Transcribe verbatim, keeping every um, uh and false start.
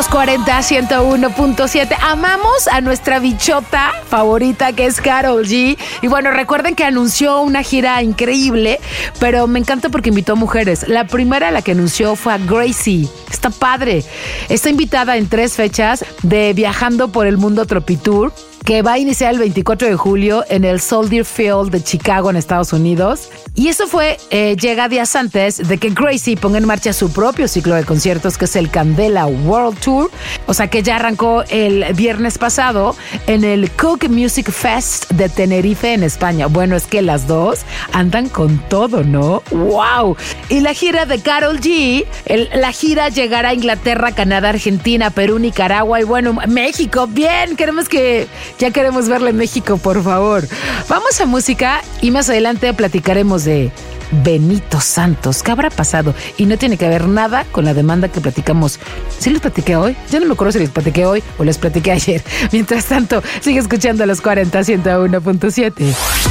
Los cuarenta, ciento uno punto siete. Amamos a nuestra bichota favorita, que es Karol G. Y bueno, recuerden que anunció una gira increíble, pero me encanta porque invitó a mujeres. La primera a la que anunció fue a Gracie. Está padre. Está invitada en tres fechas de Viajando por el Mundo Tropitour, que va a iniciar el veinticuatro de julio en el Soldier Field de Chicago, en Estados Unidos. Y eso fue, eh, llega días antes de que Gracie ponga en marcha su propio ciclo de conciertos, que es el Candela World Tour. O sea, que ya arrancó el viernes pasado en el Cook Music Fest de Tenerife, en España. Bueno, es que las dos andan con todo, ¿no? ¡Wow! Y la gira de Karol G, el, la gira llegará a Inglaterra, Canadá, Argentina, Perú, Nicaragua y bueno, México. Bien, queremos que... Ya queremos verla en México, por favor. Vamos a música y más adelante platicaremos de Benito Santos. ¿Qué habrá pasado? Y no tiene que ver nada con la demanda que platicamos. ¿Sí les platiqué hoy? Ya no me acuerdo si les platiqué hoy o les platiqué ayer. Mientras tanto, sigue escuchando los cuarenta, ciento uno punto siete.